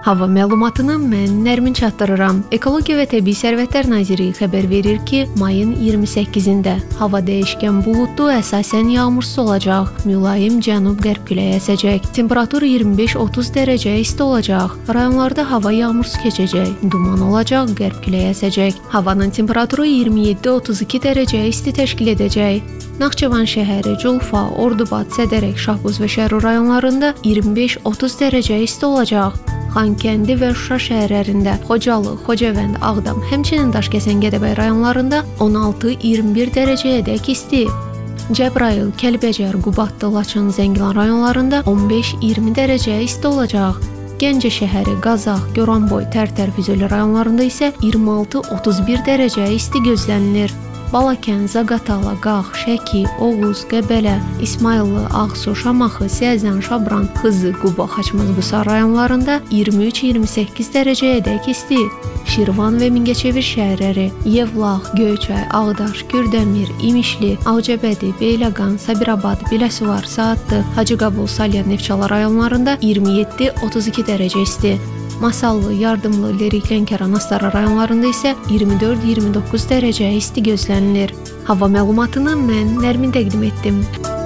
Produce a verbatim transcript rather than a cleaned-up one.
Hava məlumatını mən Nərmin çatdırıram. Ekologiya və Təbii Sərvətlər Nazirliyi xəbər verir ki, mayın iyirmi səkkizində hava dəyişkən buludlu, əsasən yağmursuz olacaq. Mülayim cənub-qərb küləyi əsəcək. Temperatur iyirmi beş otuz dərəcə isti olacaq. Rayonlarda hava yağmursuz keçəcək. Duman olacaq, qərb küləyi əsəcək. Havanın temperaturu iyirmi yeddi otuz iki dərəcə isti təşkil edəcək. Naxçıvan şəhəri, Culfa, Ordubad, Sədərək, Şahbuz və Şərur rayonlarında iyirmi beş otuz dərəcə isti olacaq. Xankəndi və Şuşa şəhərlərində, Xocalı, Xocavənd, Ağdam, həmçinin Daşkəsən, Gədəbəy rayonlarında on altı iyirmi bir dərəcəyədək isti. Cəbrayıl, Kəlbəcər, Qubadlı, Laçın, Zəngilan rayonlarında on beş iyirmi dərəcə isti olacaq. Gəncə şəhəri, Qazax, Goranboy, Tərtər, Füzuli rayonlarında isə iyirmi altı otuz bir dərəcə isti gözlənilir. Balakən, Zaqatala, Qax, Şəki, Oğuz, Qəbələ, İsmayıllı, Ağsu, Şamaxı, Siyəzən, Şabran, Xızı, Quba, Xaçmaz, Qusar rayonlarında iyirmi üç iyirmi səkkiz dərəcəyədək isti. Şirvan və Mingəçevir şəhərləri, Yevlax, Göyçay, Ağdaş, Kürdəmir, İmişli, Ağcabədi, Beyləqan, Sabirabad, Biləsuvar, Saatlı, Hacıqabul, Salyan, Neftçala rayonlarında iyirmi yeddi otuz iki dərəcə isti. Masallı, Yardımlı, Lerik, Lənkəran, Astara rayonlarında isə iyirmi dörd iyirmi doqquz dərəcə isti gözlənilir. Hava məlumatını mən Nərmin təqdim etdim.